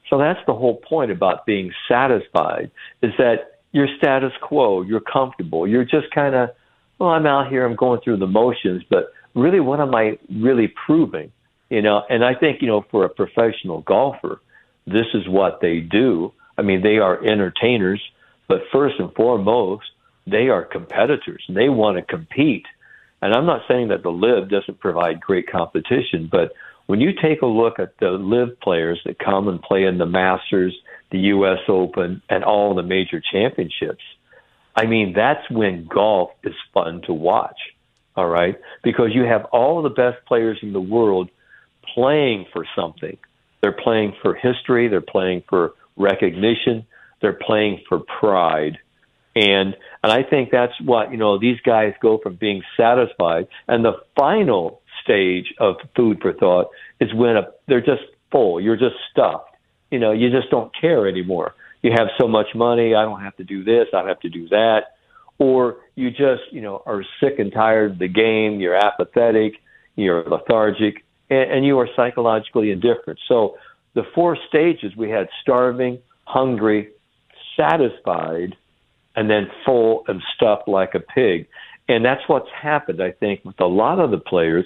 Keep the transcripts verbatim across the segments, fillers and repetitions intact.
So that's the whole point about being satisfied, is that you're status quo, you're comfortable, you're just kind of, well, I'm out here, I'm going through the motions, but really, what am I really proving? You know, and I think, you know, for a professional golfer, this is what they do. I mean, they are entertainers, but first and foremost, they are competitors. They want to compete. And I'm not saying that the LIV doesn't provide great competition, but when you take a look at the LIV players that come and play in the Masters, the U S Open, and all the major championships, I mean, that's when golf is fun to watch, all right? Because you have all the best players in the world playing for something. They're playing for history. They're playing for recognition. They're playing for pride. And and I think that's what, you know, these guys go from being satisfied. And the final stage of food for thought is when a, they're just full. You're just stuffed. You know, you just don't care anymore. You have so much money. I don't have to do this. I don't have to do that. Or you just, you know, are sick and tired of the game. You're apathetic. You're lethargic. And, and you are psychologically indifferent. So the four stages, we had starving, hungry, satisfied, and then full and stuffed like a pig. And that's what's happened, I think, with a lot of the players,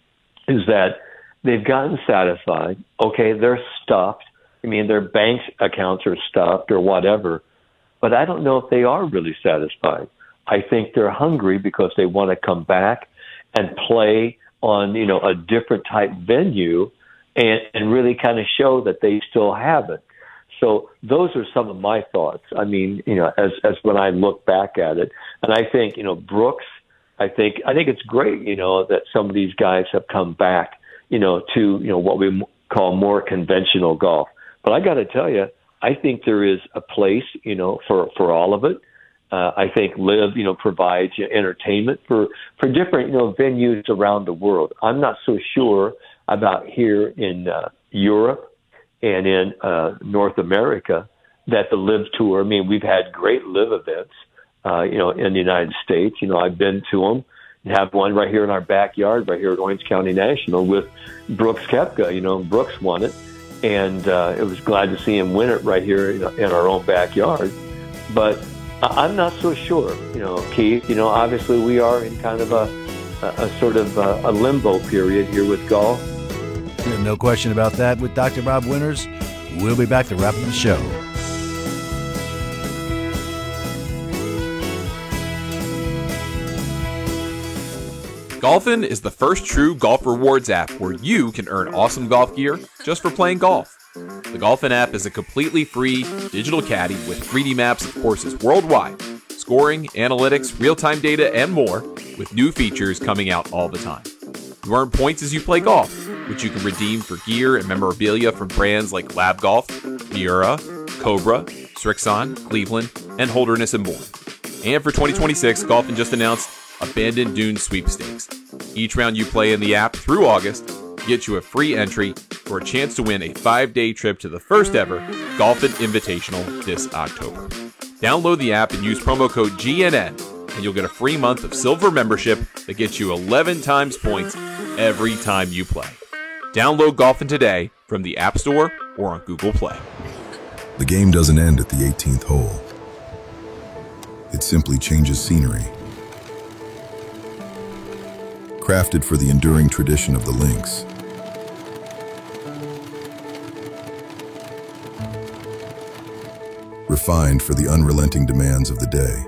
is that they've gotten satisfied. Okay, they're stuffed. I mean, their bank accounts are stuffed or whatever. But I don't know if they are really satisfied. I think they're hungry because they want to come back and play on, you know, a different type venue and, and really kind of show that they still have it. So those are some of my thoughts. I mean, you know, as as when I look back at it, and I think, you know, Brooks, I think I think it's great, you know, that some of these guys have come back, you know, to, you know, what we call more conventional golf. But I got to tell you, I think there is a place, you know, for for all of it. Uh, I think LIV, you know, provides you entertainment for, for different, you know, venues around the world. I'm not so sure about here in uh, Europe and in uh, North America that the LIV Tour, I mean, we've had great LIV events, uh, you know, in the United States. You know, I've been to them. We have one right here in our backyard, right here at Orange County National with Brooks Koepka. You know, Brooks won it. And uh, it was glad to see him win it right here, you know, in our own backyard. But I'm not so sure, you know, Keith. You know, obviously we are in kind of a, a, a sort of a, a limbo period here with golf. No question about that. With Doctor Rob Winters, we'll be back to wrap up the show. Golfin is the first true golf rewards app where you can earn awesome golf gear just for playing golf. The Golfin app is a completely free digital caddy with three D maps of courses worldwide, scoring, analytics, real-time data, and more, with new features coming out all the time. You earn points as you play golf, which you can redeem for gear and memorabilia from brands like Lab Golf, Miura, Cobra, Strixon, Cleveland, and Holderness and more. And for twenty twenty-six, Golfin just announced Abandoned Dunes Sweepstakes. Each round you play in the app through August gets you a free entry for a chance to win a five-day trip to the first ever Golfin Invitational this October. Download the app and use promo code G N N, and you'll get a free month of silver membership that gets you eleven times points every time you play. Download Golfin today from the App Store or on Google Play. The game doesn't end at the eighteenth hole. It simply changes scenery. Crafted for the enduring tradition of the links. Refined for the unrelenting demands of the day.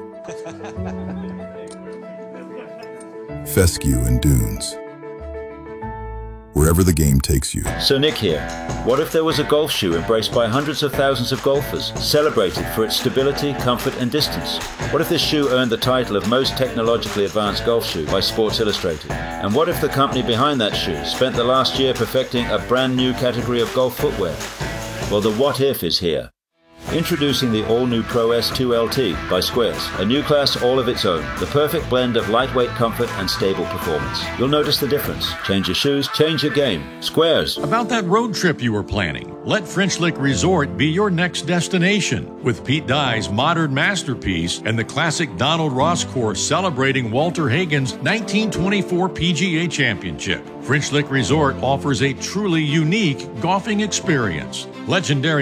Fescue and Dunes. Wherever the game takes you. So Nick here. What if there was a golf shoe embraced by hundreds of thousands of golfers, celebrated for its stability, comfort and distance? What if this shoe earned the title of most technologically advanced golf shoe by Sports Illustrated? And what if the company behind that shoe spent the last year perfecting a brand new category of golf footwear? Well, the what if is here. Introducing the all-new Pro S two L T by Squares, a new class all of its own, the perfect blend of lightweight comfort and stable performance. You'll notice the difference. Change your shoes, change your game. Squares. About that road trip you were planning, let French Lick Resort be your next destination. With Pete Dye's modern masterpiece and the classic Donald Ross course celebrating Walter Hagen's nineteen twenty-four P G A Championship, French Lick Resort offers a truly unique golfing experience. Legendary